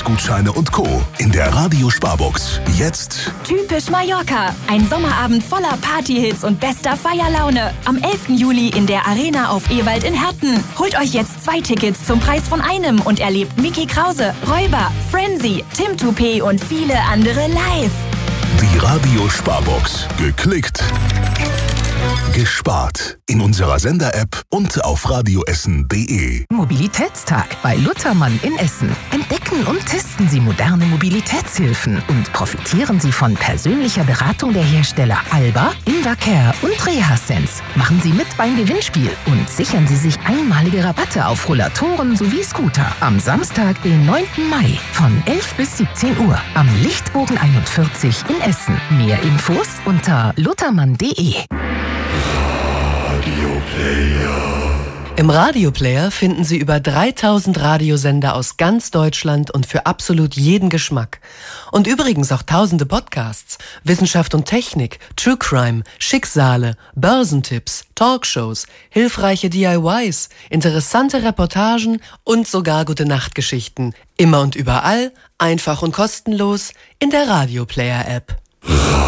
Essensgutscheine und Co. in der Radio-Sparbox. Jetzt Typisch Mallorca. Ein Sommerabend voller Partyhits und bester Feierlaune. Am 11. Juli in der Arena auf Ewald in Herten. Holt euch jetzt 2 Tickets zum Preis von einem und erlebt Mickey Krause, Räuber, Frenzy, Tim Toupé und viele andere live. die Radio-Sparbox. Geklickt, gespart. In unserer Sender-App und auf radioessen.de. Mobilitätstag bei Luthermann in Essen. Entdecken und testen Sie moderne Mobilitätshilfen und profitieren Sie von persönlicher Beratung der Hersteller Alba, Invacare und Rehasense. Machen Sie mit beim Gewinnspiel und sichern Sie sich einmalige Rabatte auf Rollatoren sowie Scooter am Samstag, den 9. Mai von 11 bis 17 Uhr am Lichtbogen 41 in Essen. Mehr Infos unter luthermann.de. Im Radioplayer finden Sie über 3000 Radiosender aus ganz Deutschland und für absolut jeden Geschmack. Und übrigens auch tausende Podcasts, Wissenschaft und Technik, True Crime, Schicksale, Börsentipps, Talkshows, hilfreiche DIYs, interessante Reportagen und sogar Gute-Nacht-Geschichten. Immer und überall, einfach und kostenlos in der Radioplayer-App.